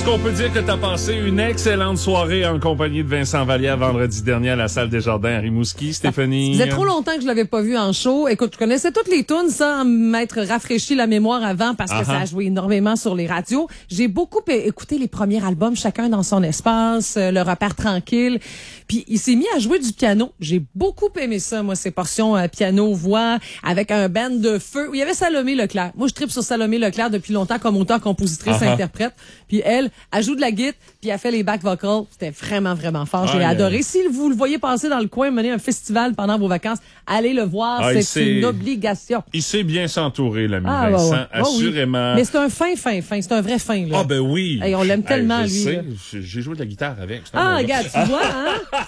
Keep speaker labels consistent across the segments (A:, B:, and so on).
A: qu'on peut dire que tu as passé une excellente soirée en compagnie de Vincent Vallière vendredi dernier à la salle des Jardins à Rimouski, Stéphanie?
B: Ça faisait trop longtemps que je l'avais pas vu en show. Écoute, je connaissais toutes les tunes sans m'être rafraîchi la mémoire avant parce que ça a joué énormément sur les radios. J'ai beaucoup écouté les premiers albums, chacun dans son espace, Le repère tranquille. Puis il s'est mis à jouer du piano. J'ai beaucoup aimé ça, moi, ces portions piano-voix avec un band de feu. Il y avait Salomé Leclerc. Moi, je tripe sur Salomé Leclerc depuis longtemps comme auteur, compositrice, interprète. Puis elle joue de la guitare, puis elle fait les back vocals. C'était vraiment, vraiment fort. J'ai adoré. Si vous le voyez passer dans le coin, mener un festival pendant vos vacances, allez le voir. C'est une obligation.
A: Il sait bien s'entourer, l'ami Vincent, assurément.
B: Oui. Mais c'est un fin. C'est un vrai fin, là.
A: Ah, ben oui.
B: Hey, on l'aime tellement, lui.
A: J'ai joué de la guitare avec.
B: Regarde, tu vois, hein?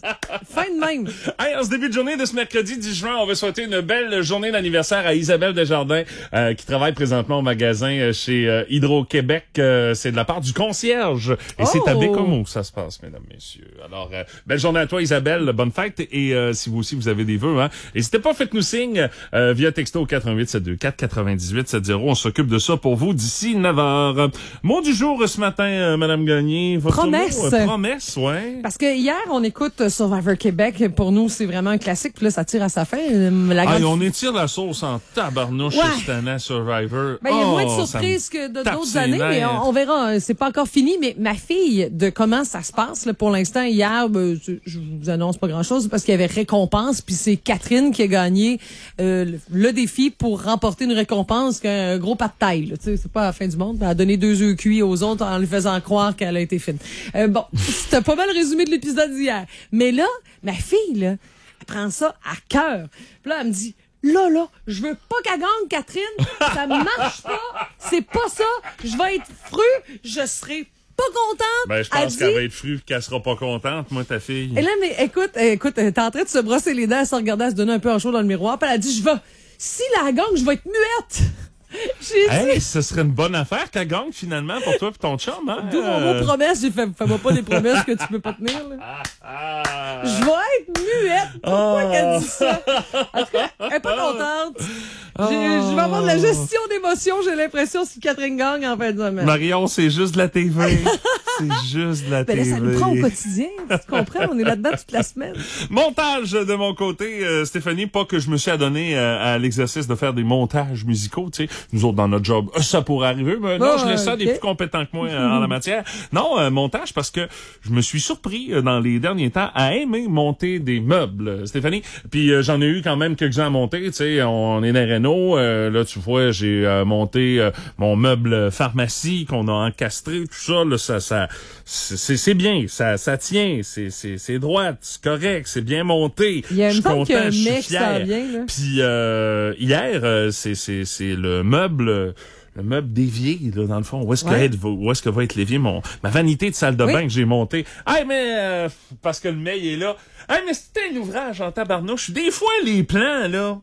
B: Fin de même.
A: Hey, en ce début de journée de ce mercredi 10 juin, on va souhaiter une belle journée d'anniversaire à Isabelle Desjardins, qui travaille présentement au magasin chez Hydro-Québec. C'est de la part du concierge. Et c'est à Bécomo que ça se passe, mesdames, messieurs. Alors, belle journée à toi, Isabelle. Bonne fête. Et si vous aussi, vous avez des vœux, n'hésitez pas, faites-nous signe via texto au 88 724 98 70. On s'occupe de ça pour vous d'ici 9h. Mot du jour ce matin, Madame Gagné. Votre
B: promesse.
A: Promesse, ouais.
B: Parce que hier, on écoute Survivor Québec. Pour nous, c'est vraiment un classique. Puis là, ça tire à sa fin.
A: On étire la sauce en tabarnouche cette année, Survivor.
B: Il y a moins de surprises que d'autres années, mais on verra. C'est pas encore fini. Mais ma fille, de comment ça se passe là, pour l'instant, hier, je vous annonce pas grand-chose parce qu'il y avait récompense. Puis c'est Catherine qui a gagné le défi pour remporter une récompense qu'un gros pas de taille. Là, c'est pas la fin du monde. Elle a donné 2 œufs cuits aux autres en lui faisant croire qu'elle a été fine. Bon, c'était pas mal résumé de l'épisode d'hier. Mais là, ma fille, là, elle prend ça à cœur. Puis là, elle me dit... Là, je veux pas qu'elle gagne, Catherine. Ça marche pas. C'est pas ça. Je vais être je serai pas contente.
A: Je pense qu'elle va être frue qu'elle sera pas contente, moi, ta fille.
B: Et là, mais écoute, elle est en train de se brosser les dents, elle se regardait, elle se donnait un peu en chaud dans le miroir, puis elle a dit, si la gagne, je vais être muette.
A: Ce serait une bonne affaire qu'elle gagne finalement pour toi et ton chum, hein?
B: D'où mon mot promesse, j'ai fait, fais-moi pas des promesses que tu peux pas tenir, là. Je vais être muette. Pourquoi qu'elle dit ça? En tout cas, elle est pas contente. Je vais avoir de la gestion d'émotions, j'ai l'impression, si Catherine gagne en fin de semaine.
A: Marion, c'est juste de la TV. C'est juste de la TV.
B: Là, ça nous prend au quotidien. Tu comprends? On est là-dedans toute la semaine.
A: Montage de mon côté, Stéphanie, pas que je me suis adonné à l'exercice de faire des montages musicaux, tu sais. Nous autres, dans notre job, ça pourrait arriver, mais non, je laisse ça des plus compétents que moi en la matière. Non, montage, parce que je me suis surpris dans les derniers temps à aimer monter des meubles, Stéphanie. Puis j'en ai eu quand même quelques-uns à monter, tu sais. On est dans Renault, là, tu vois, j'ai monté mon meuble pharmacie qu'on a encastré, tout ça, là, c'est bien, ça tient, c'est droit, c'est correct, c'est bien monté.
B: Il y a
A: je suis content, je suis fier.
B: Puis
A: hier, c'est le meuble d'évier, là, dans le fond. Où est-ce que va être l'évier? Ma vanité de salle de bain que j'ai montée. Mais parce que le mail est là. Mais c'était un ouvrage en tabarnouche. Des fois, les plans, là...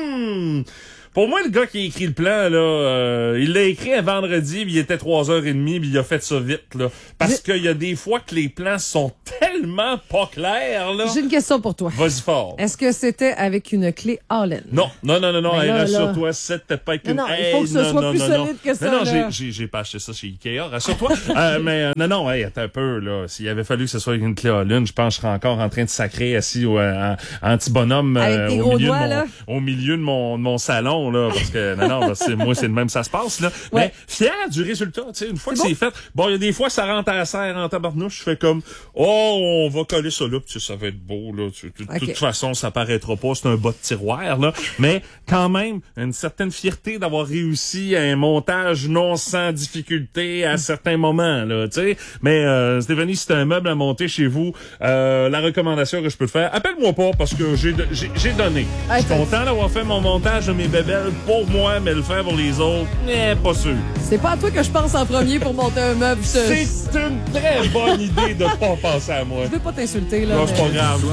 A: Pour moi, le gars qui a écrit le plan, là, il l'a écrit un vendredi, puis il était 3h30, puis il a fait ça vite, là. Parce qu'il y a des fois que les plans sont tellement pas clairs, là.
B: J'ai une question pour toi.
A: Vas-y fort.
B: Est-ce que c'était avec une clé Allen?
A: Non. Rassure-toi, c'était pas avec une...
B: Non, il faut que ce soit plus solide que ça,
A: là. J'ai pas acheté ça chez Ikea, rassure-toi. Mais non, attends un peu, là. S'il avait fallu que ce soit avec une clé Allen, je pense que je serais encore en train de sacrer assis en petit bonhomme au milieu de mon salon. Là, parce que moi c'est le même ça se passe là. Mais fier du résultat, tu sais, une fois que c'est fait. Bon, il y a des fois ça rentre à la serre en tabarnouche, je fais comme on va coller ça là, puis ça va être beau là, de toute façon ça paraîtra pas, c'est un bas de tiroir là, mais quand même une certaine fierté d'avoir réussi un montage non sans difficulté à certains moments là, tu sais. Mais Stéphanie, si t'as un meuble à monter chez vous, la recommandation que je peux te faire, appelle-moi pas parce que j'ai donné. Je suis content d'avoir fait mon montage de mes bébés pour moi, mais le faire pour les autres, pas sûr.
B: C'est pas à toi que je pense en premier pour monter un meuble.
A: C'est une très bonne idée de pas penser à moi.
B: Je veux pas t'insulter, là.
A: Non, c'est pas grave.